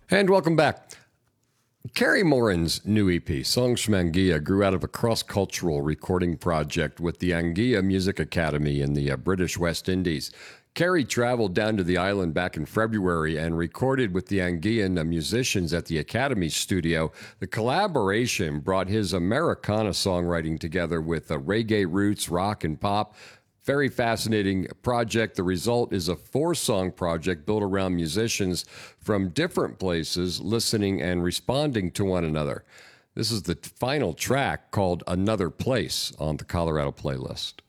And welcome back. Carrie Moran's new EP, Songs from Anguilla, grew out of a cross-cultural recording project with the Anguilla Music Academy in the British West Indies. Carrie traveled down to the island back in February and recorded with the Anguillan musicians at the Academy studio. The collaboration brought his Americana songwriting together with reggae roots, rock, and pop. Very fascinating project. The result is a 4-song project built around musicians from different places listening and responding to one another. This is the final track called Another Place on the Colorado playlist.